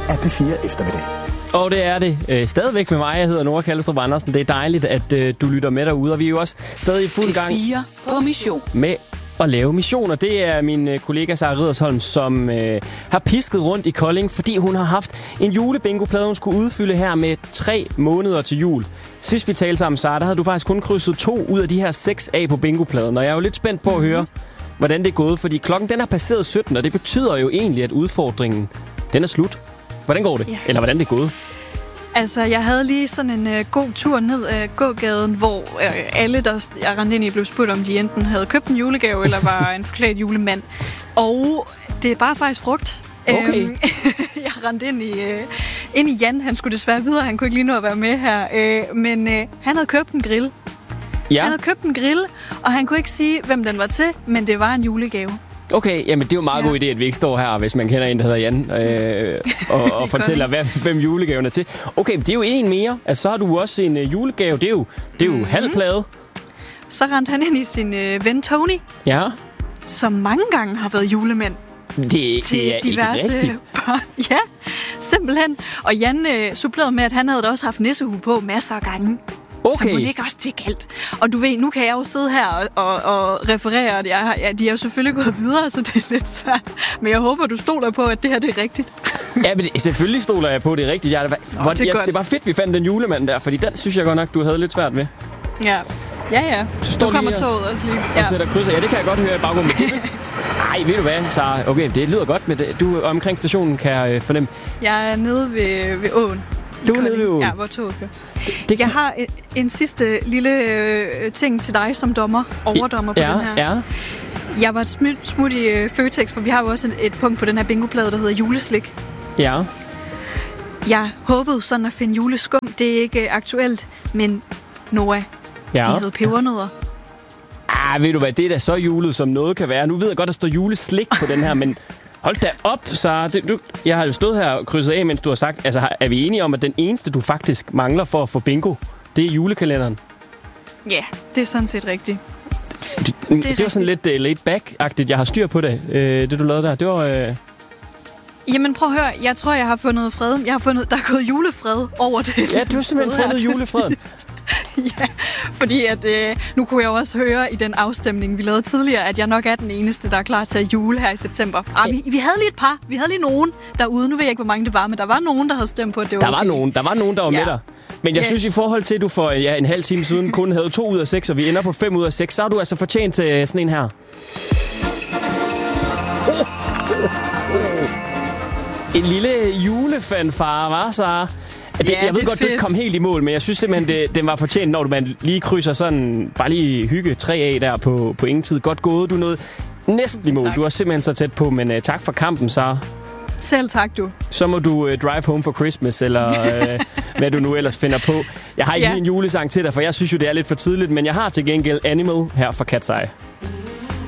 af P4 Eftermiddag. Og det er det stadigvæk med mig. Jeg hedder Nora Kallestrup Andersen. Det er dejligt, at du lytter med derude. Og vi er jo også stadig i fuld gang på mission med at lave missioner. Det er min kollega Sara Riddersholm, som har pisket rundt i Kolding, fordi hun har haft en julebingoplade, hun skulle udfylde her med 3 måneder til jul. Sidst vi talte sammen, Sara, der havde du faktisk kun krydset 2 ud af de her 6 af på bingopladen. Og jeg er jo lidt spændt på at høre, hvordan det er gået, fordi klokken den har passeret 17, og det betyder jo egentlig, at udfordringen den er slut. Hvordan går det? Ja. Eller hvordan det er gået? Altså, jeg havde lige sådan en god tur ned ad gågaden, hvor alle, der jeg rendte ind i, blev spurgt, om de enten havde købt en julegave, eller var en forklædt julemand. Og det er bare faktisk frugt. Okay. Jeg rendte ind i Jan. Han skulle desværre videre. Han kunne ikke lige nå at være med her. Men han havde købt en grill. Ja. Han havde købt en grill, og han kunne ikke sige, hvem den var til, men det var en julegave. Okay, jamen det er jo en meget god idé, at vi ikke står her, hvis man kender en, der hedder Jan, og fortæller, hvem julegaven er til. Okay, det er jo en mere. Altså, så har du også en julegave. Det er jo halvplade. Så rendte han ind i sin ven Tony, som mange gange har været julemand. Det er diverse ikke rigtigt. Børn. Ja, simpelthen. Og Jan supplerede med, at han havde da også haft nissehue på masser af gange. Okay. Så hun ikke også til galt. Og du ved, nu kan jeg jo sidde her og referere, at de er jo selvfølgelig gået videre, så det er lidt svært. Men jeg håber, du stoler på, at det her det er rigtigt. Ja, men selvfølgelig stoler jeg på, det er rigtigt. Det var fedt, vi fandt den julemand der, fordi den synes jeg godt nok, du havde lidt svært ved. Ja. Nu kommer toget også lige. Og sætter krydser. Ja, det kan jeg godt høre i baggrunden. Ej, ved du hvad, Sara? Okay, det lyder godt med det. Du omkring stationen kan jeg fornemme. Jeg er nede ved åen. Du er nede ved åen? Ja, hvor toget kører. Jeg har en sidste lille ting til dig som dommer, overdommer på den her. Ja. Jeg var et smut i Føtex, for vi har jo også et punkt på den her bingoplade, der hedder juleslik. Ja. Jeg håbede sådan at finde juleskum. Det er ikke aktuelt, men Noah, de hed pebernødder. Ved du hvad, det er da så julet, som noget kan være. Nu ved jeg godt, der står juleslik på den her, men hold da op, så jeg har jo stået her og krydset af, mens du har sagt, altså er vi enige om, at den eneste, du faktisk mangler for at få bingo, det er julekalenderen? Ja, det er sådan set rigtigt. Det var sådan lidt laid back-agtigt. Jeg har styr på det, det du lavede der. Det var... Jamen prøv at høre, jeg tror, jeg har fundet fred. Der er gået julefred over det. Ja, du har simpelthen fundet julefreden. Ja, fordi at nu kunne jeg jo også høre i den afstemning, vi lavede tidligere, at jeg nok er den eneste, der er klar til at jule her i september. Vi havde lige et par. Vi havde lige nogen derude. Nu ved jeg ikke, hvor mange det var, men der var nogen, der havde stemt på, at det var Der var nogen, der var med dig. Men jeg synes, i forhold til, at du for en halv time siden kun havde 2 ud af 6, og vi ender på 5 ud af 6, så har du altså fortjent til sådan en her. En lille julefanfare, var så. Jeg ved godt, du ikke kom helt i mål, men jeg synes simpelthen, den var fortjent, når man lige krydser sådan, bare lige hygge 3 af der på ingen tid. Godt gået, du nåede næsten i mål. Tak. Du var simpelthen så tæt på, men tak for kampen, så. Selv tak, du. Så må du drive home for Christmas, eller hvad du nu ellers finder på. Jeg har ikke lige en julesang til dig, for jeg synes jo, det er lidt for tidligt, men jeg har til gengæld Animal her fra Cat's Eye.